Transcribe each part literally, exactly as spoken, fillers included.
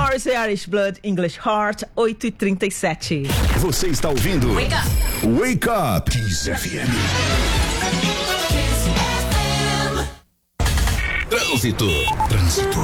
Morrissey, Irish Blood, English Heart, oito e trinta e sete. Você está ouvindo Wake Up, Wake Up Kiss F M. Trânsito. Trânsito.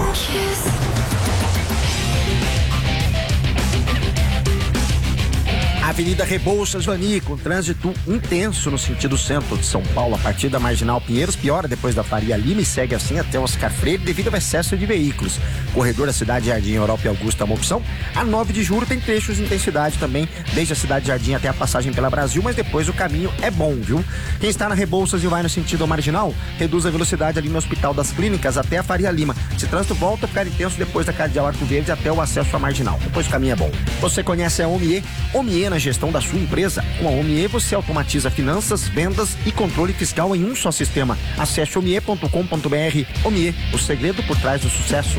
Avenida Rebouças, Vani, com trânsito intenso no sentido centro de São Paulo, a partir da Marginal Pinheiros, piora depois da Faria Lima e segue assim até Oscar Freire devido ao excesso de veículos. Corredor da Cidade Jardim, Europa e Augusta é uma opção. A nove de julho tem trechos de intensidade também, desde a Cidade Jardim até a passagem pela Brasil, mas depois o caminho é bom, viu? Quem está na Rebouças e vai no sentido Marginal, reduz a velocidade ali no Hospital das Clínicas até a Faria Lima. Esse trânsito volta a ficar intenso depois da Cardeal Arco Verde até o acesso à Marginal. Depois o caminho é bom. Você conhece a Omie? Omie na gestão da sua empresa. Com a Omie você automatiza finanças, vendas e controle fiscal em um só sistema. Acesse omie ponto com ponto br. Omie, o segredo por trás do sucesso.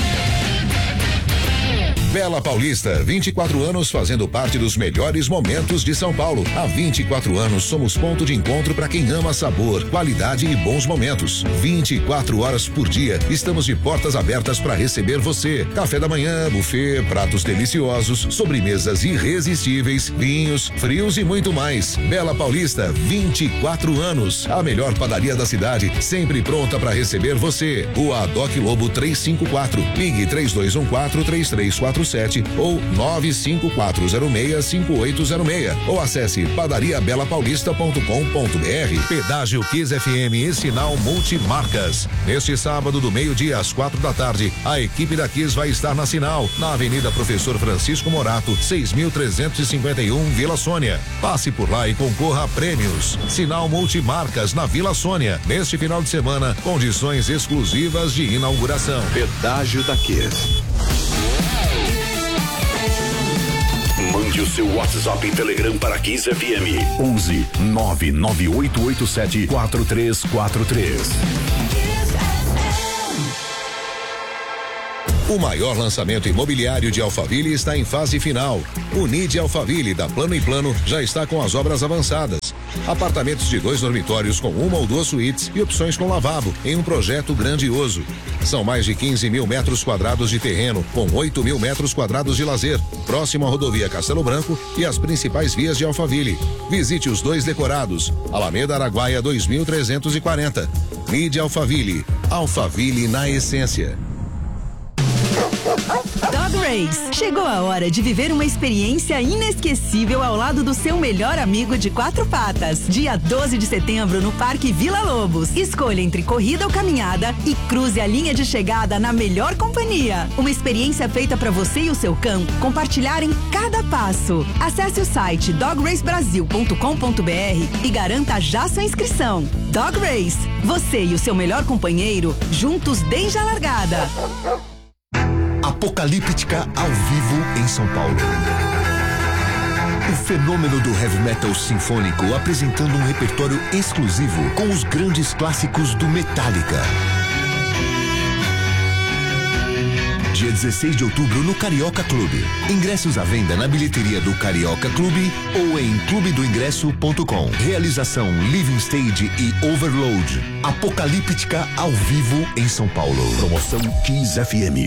Bela Paulista, vinte e quatro anos fazendo parte dos melhores momentos de São Paulo. Há vinte e quatro anos somos ponto de encontro para quem ama sabor, qualidade e bons momentos. vinte e quatro horas por dia, estamos de portas abertas para receber você. Café da manhã, buffet, pratos deliciosos, sobremesas irresistíveis, vinhos, frios e muito mais. Bela Paulista, vinte e quatro anos, a melhor padaria da cidade, sempre pronta para receber você. Rua Doc Lobo trezentos e cinquenta e quatro. Ligue três dois um quatro, três três quatro sete ou nove cinco quatro zero seis cinco oito zero seis ou acesse padaria bela paulista ponto com ponto br. Pedágio Kiss F M e sinal multimarcas. Neste sábado do meio-dia às quatro da tarde, a equipe da Kiss vai estar na Sinal, na Avenida Professor Francisco Morato, seis mil trezentos e cinquenta e um, Vila Sônia. Passe por lá e concorra a prêmios. Sinal multimarcas na Vila Sônia. Neste final de semana, condições exclusivas de inauguração. Pedágio da Kiss. Mande o seu WhatsApp e Telegram para Kiss F M. onze nove nove oito oito sete quatro três quatro três. O maior lançamento imobiliário de Alphaville está em fase final. O N I D Alphaville da Plano e Plano já está com as obras avançadas. Apartamentos de dois dormitórios com uma ou duas suítes e opções com lavabo em um projeto grandioso. São mais de quinze mil metros quadrados de terreno com oito mil metros quadrados de lazer, próximo à rodovia Castelo Branco e as principais vias de Alphaville. Visite os dois decorados, Alameda Araguaia dois mil trezentos e quarenta. N I D Alphaville, Alphaville na essência. Dog Race. Chegou a hora de viver uma experiência inesquecível ao lado do seu melhor amigo de quatro patas. Dia doze de setembro no Parque Vila Lobos. Escolha entre corrida ou caminhada e cruze a linha de chegada na melhor companhia. Uma experiência feita para você e o seu cão compartilharem cada passo. Acesse o site dog race brasil ponto com ponto br e garanta já sua inscrição. Dog Race. Você e o seu melhor companheiro juntos desde a largada. Apocalíptica ao vivo em São Paulo. O fenômeno do heavy metal sinfônico apresentando um repertório exclusivo com os grandes clássicos do Metallica. Dia dezesseis de outubro no Carioca Clube. Ingressos à venda na bilheteria do Carioca Clube ou em clube do ingresso ponto com. Realização Living Stage e Overload. Apocalíptica ao vivo em São Paulo. Promoção Kiss F M.